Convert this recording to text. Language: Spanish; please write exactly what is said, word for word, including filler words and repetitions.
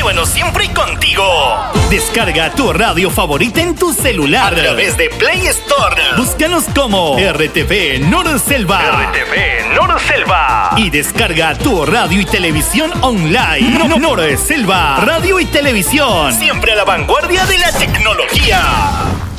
Actívanos siempre y contigo. Descarga tu radio favorita en tu celular a través de Play Store. Búscanos como R T V Norselva. R T V Norselva. Y descarga tu radio y televisión online. No, Norselva. Radio y televisión. Siempre a la vanguardia de la tecnología.